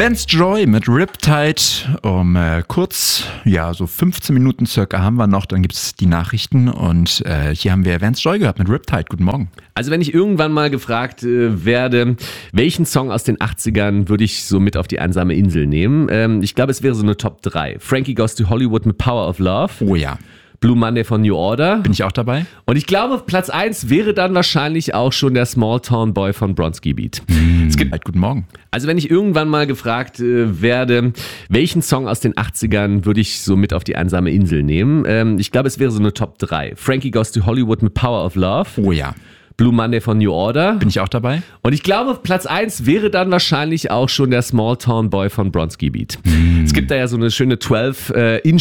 Vance Joy mit Riptide. Kurz, so 15 Minuten circa haben wir noch, dann gibt es die Nachrichten und hier haben wir Vance Joy gehört mit Riptide. Guten Morgen. Also wenn ich irgendwann mal gefragt werde, welchen Song aus den 80ern würde ich so mit auf die einsame Insel nehmen? Ich glaube, es wäre so eine Top 3. Frankie Goes to Hollywood mit Power of Love. Oh ja. Blue Monday von New Order. Bin ich auch dabei? Und ich glaube, Platz 1 wäre dann wahrscheinlich auch schon der Small Town Boy von Bronski Beat. Es gibt guten Morgen. Also wenn ich irgendwann mal gefragt werde, welchen Song aus den 80ern würde ich so mit auf die einsame Insel nehmen? Ich glaube, es wäre so eine Top 3. Frankie Goes to Hollywood mit Power of Love. Oh ja. Blue Monday von New Order. Bin ich auch dabei? Und ich glaube, Platz 1 wäre dann wahrscheinlich auch schon der Small Town Boy von Bronski Beat. Es gibt da ja so eine schöne 12